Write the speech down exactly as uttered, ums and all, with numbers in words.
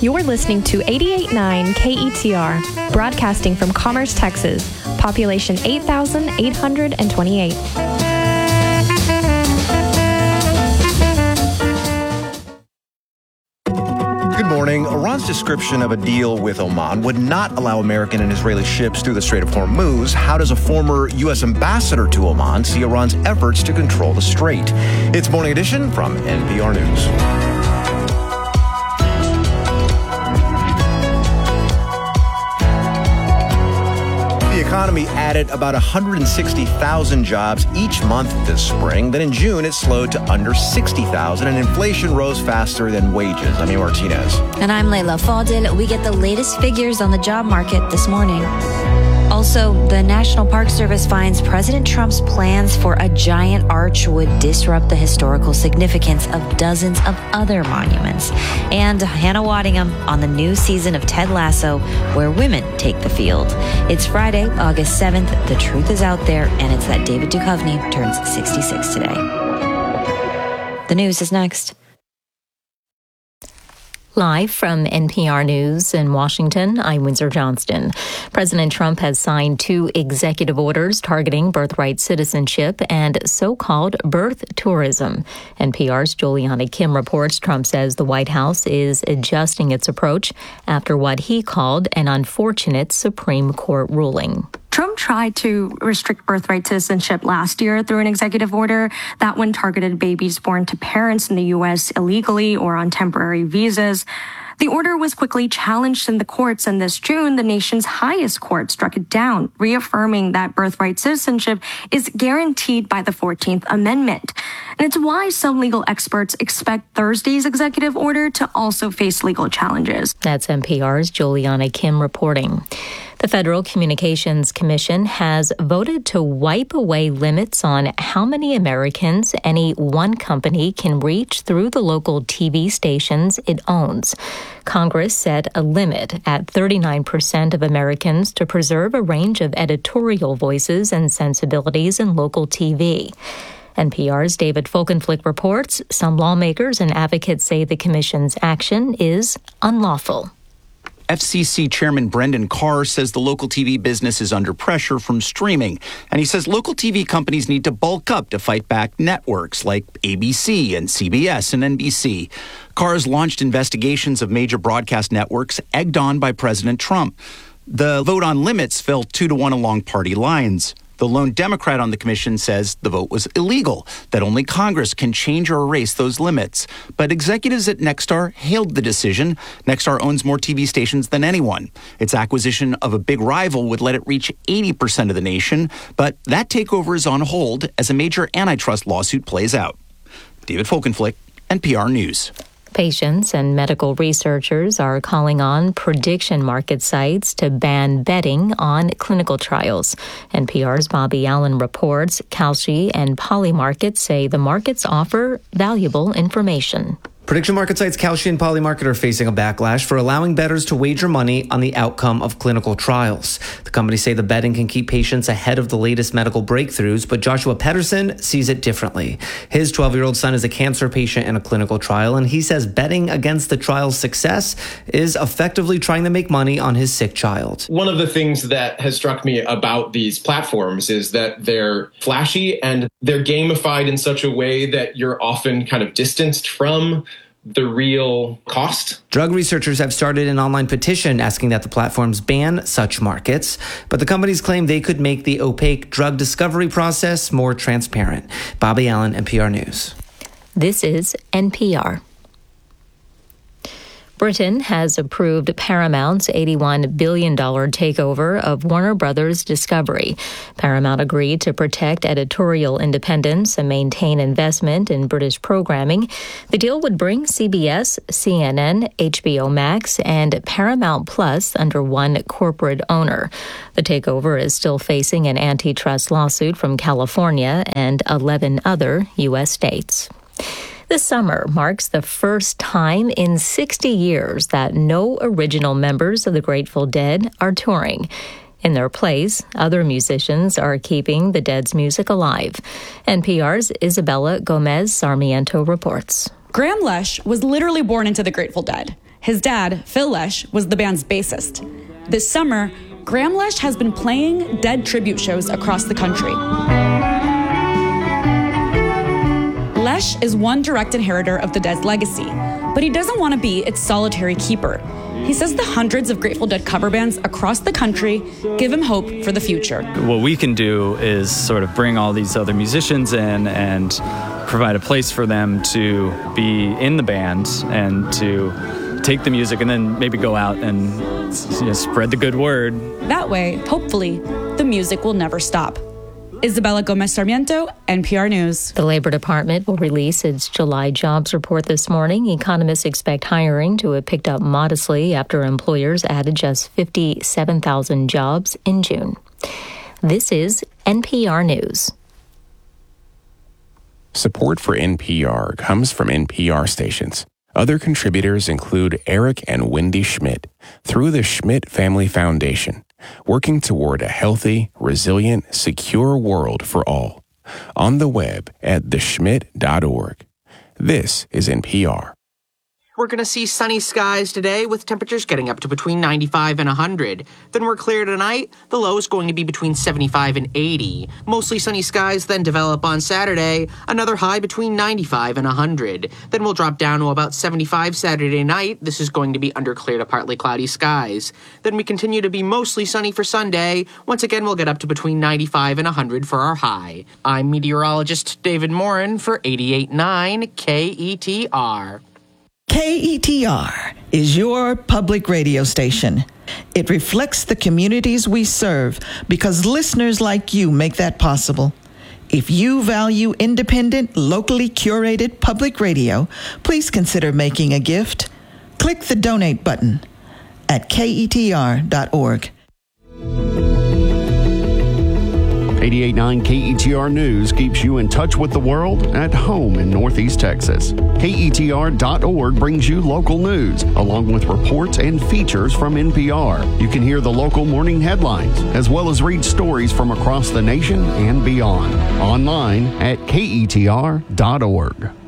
You're listening to eighty-eight point nine K E T R, broadcasting from Commerce, Texas, population eight thousand eight hundred twenty-eight. Good morning. Iran's description of a deal with Oman would not allow American and Israeli ships through the Strait of Hormuz. How does a former U S ambassador to Oman see Iran's efforts to control the strait? It's Morning Edition from N P R News. The economy added about one hundred sixty thousand jobs each month this spring. Then in June, it slowed to under sixty thousand, and inflation rose faster than wages. I'm Amy Martinez. And I'm Layla Fadil. We get the latest figures on the job market this morning. Also, the National Park Service finds President Trump's plans for a giant arch would disrupt the historical significance of dozens of other monuments. And Hannah Waddingham on the new season of Ted Lasso, where women take the field. It's Friday, August seventh. The truth is out there, and it's that David Duchovny turns sixty-six today. The news is next. Live from N P R News in Washington, I'm Windsor Johnston. President Trump has signed two executive orders targeting birthright citizenship and so-called birth tourism. N P R's Juliana Kim reports Trump says the White House is adjusting its approach after what he called an unfortunate Supreme Court ruling. Trump tried to restrict birthright citizenship last year through an executive order. That one targeted babies born to parents in the U S illegally or on temporary visas. The order was quickly challenged in the courts, and this June, the nation's highest court struck it down, reaffirming that birthright citizenship is guaranteed by the fourteenth Amendment. And it's why some legal experts expect Thursday's executive order to also face legal challenges. That's N P R's Juliana Kim reporting. The Federal Communications Commission has voted to wipe away limits on how many Americans any one company can reach through the local T V stations it owns. Congress set a limit at thirty-nine percent of Americans to preserve a range of editorial voices and sensibilities in local T V. N P R's David Folkenflik reports some lawmakers and advocates say the commission's action is unlawful. F C C Chairman Brendan Carr says the local T V business is under pressure from streaming, and he says local T V companies need to bulk up to fight back networks like A B C and C B S and N B C. Carr has launched investigations of major broadcast networks egged on by President Trump. The vote on limits fell two to one along party lines. The lone Democrat on the commission says the vote was illegal, that only Congress can change or erase those limits. But executives at Nexstar hailed the decision. Nexstar owns more T V stations than anyone. Its acquisition of a big rival would let it reach eighty percent of the nation, but that takeover is on hold as a major antitrust lawsuit plays out. David Folkenflik, N P R News. Patients and medical researchers are calling on prediction market sites to ban betting on clinical trials. N P R's Bobby Allen reports Kalshi and Polymarket say the markets offer valuable information. Prediction market sites Kalshi and Polymarket are facing a backlash for allowing bettors to wager money on the outcome of clinical trials. The companies say the betting can keep patients ahead of the latest medical breakthroughs, but Joshua Pedersen sees it differently. His twelve-year-old son is a cancer patient in a clinical trial, and he says betting against the trial's success is effectively trying to make money on his sick child. One of the things that has struck me about these platforms is that they're flashy and they're gamified in such a way that you're often kind of distanced from the real cost. Drug researchers have started an online petition asking that the platforms ban such markets, but the companies claim they could make the opaque drug discovery process more transparent. Bobby Allen, N P R News. This is N P R. Britain has approved Paramount's eighty-one billion dollars takeover of Warner Brothers Discovery. Paramount agreed to protect editorial independence and maintain investment in British programming. The deal would bring C B S, C N N, H B O Max, and Paramount Plus under one corporate owner. The takeover is still facing an antitrust lawsuit from California and eleven other U S states. This summer marks the first time in sixty years that no original members of the Grateful Dead are touring. In their place, other musicians are keeping the Dead's music alive. N P R's Isabella Gomez Sarmiento reports. Graham Lesh was literally born into the Grateful Dead. His dad, Phil Lesh, was the band's bassist. This summer, Graham Lesh has been playing Dead tribute shows across the country. Lesh is one direct inheritor of the Dead's legacy, but he doesn't want to be its solitary keeper. He says the hundreds of Grateful Dead cover bands across the country give him hope for the future. What we can do is sort of bring all these other musicians in and provide a place for them to be in the band and to take the music and then maybe go out and, you know, spread the good word. That way, hopefully, the music will never stop. Isabella Gomez Sarmiento, N P R News. The Labor Department will release its July jobs report this morning. Economists expect hiring to have picked up modestly after employers added just fifty-seven thousand jobs in June. This is N P R News. Support for N P R comes from N P R stations. Other contributors include Eric and Wendy Schmidt through the Schmidt Family Foundation, working toward a healthy, resilient, secure world for all. On the web at the schmidt dot org. This is N P R. We're going to see sunny skies today with temperatures getting up to between ninety-five and one hundred. Then we're clear tonight. The low is going to be between seventy-five and eighty. Mostly sunny skies then develop on Saturday. Another high between ninety-five and one hundred. Then we'll drop down to about seventy-five Saturday night. This is going to be under clear to partly cloudy skies. Then we continue to be mostly sunny for Sunday. Once again, we'll get up to between ninety-five and one hundred for our high. I'm meteorologist David Morin for eighty-eight point nine K E T R. K E T R is your public radio station. It reflects the communities we serve because listeners like you make that possible. If you value independent, locally curated public radio, please consider making a gift. Click the donate button at K E T R dot org. eighty-eight point nine K E T R News keeps you in touch with the world at home in Northeast Texas. K E T R dot org brings you local news, along with reports and features from N P R. You can hear the local morning headlines, as well as read stories from across the nation and beyond. Online at K E T R dot org.